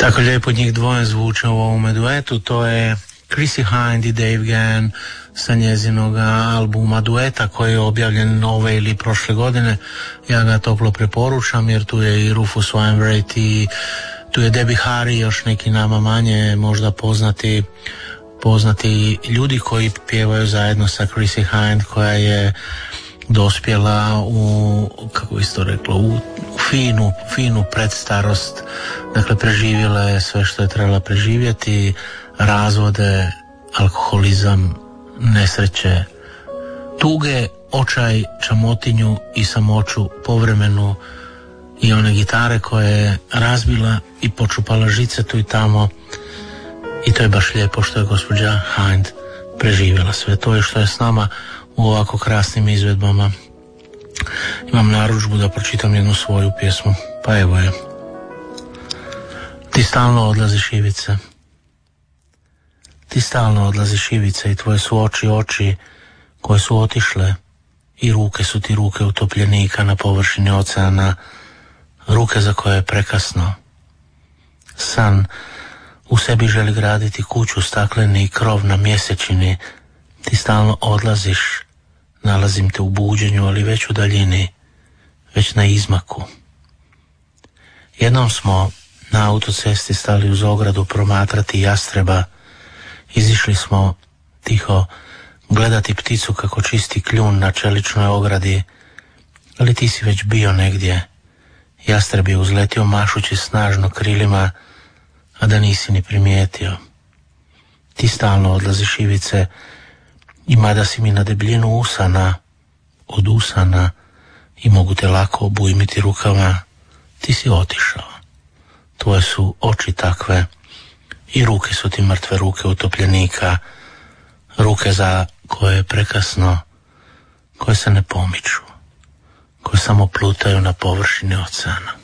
Tako lijepo njih dvoje zvuče u ovome duetu. To je Chrissie Hynde i Dave Gann sa njezinog albuma Dueta koji je objavljen ove ili prošle godine. Ja ga toplo preporučam jer tu je i Rufus Wainwright i tu je Debbie Harry, još neki nama manje možda poznati ljudi koji pjevaju zajedno sa Chrissie Hynde koja je dospjela u, kako bi se to reklo, u finu predstarost. Dakle, preživjela je sve što je trebala preživjeti, razvode, alkoholizam, nesreće, tuge, očaj, čamotinju i samoću povremenu i one gitare koje je razbila i počupala žice tu i tamo. I to je baš lijepo što je gospođa Hynde preživjela sve to i što je s nama u ovako krasnim izvedbama. Imam narudžbu da pročitam jednu svoju pjesmu, pa evo je. Ti stalno odlaziš, Ivice. Ti stalno odlaziš, Ivice, i tvoje su oči koje su otišle, i ruke su ti ruke utopljenika na površini oceana, ruke za koje je prekasno. San u sebi želi graditi kuću, stakleni krov na mjesečini. Ti stalno odlaziš, nalazim te u buđenju, ali već u daljini, već na izmaku. Jednom smo na autocesti stali uz ogradu promatrati jastreba. Izišli smo tiho gledati pticu kako čisti kljun na čeličnoj ogradi, ali ti si već bio negdje. Jastreb je uzletio mašući snažno krilima, a da nisi ni primijetio. Ti stalno odlaziš, Ivice, i mada si mi na debljinu usana, od usana, i mogu te lako obujmiti rukama, ti si otišao. Tvoje su oči takve i ruke su ti mrtve ruke utopljenika, ruke za koje je prekasno, koje se ne pomiču, koje samo plutaju na površini oceana.